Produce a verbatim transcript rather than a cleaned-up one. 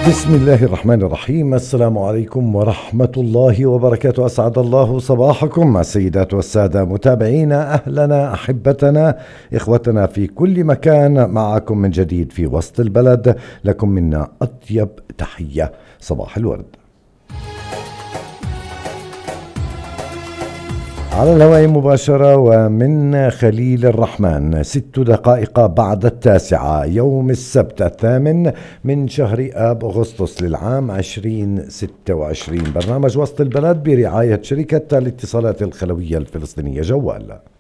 بسم الله الرحمن الرحيم. السلام عليكم ورحمة الله وبركاته. أسعد الله صباحكم السيدات والسادة متابعينا، أهلنا أحبتنا إخوتنا في كل مكان. معكم من جديد في وسط البلد، لكم منا أطيب تحية. صباح الورد. على الهواء مباشرة ومن خليل الرحمن، ست دقائق بعد التاسعة، يوم السبت الثامن من شهر آب أغسطس للعام عشرين ستة وعشرين. برنامج وسط البلد برعاية شركة الاتصالات الخلوية الفلسطينية جوال.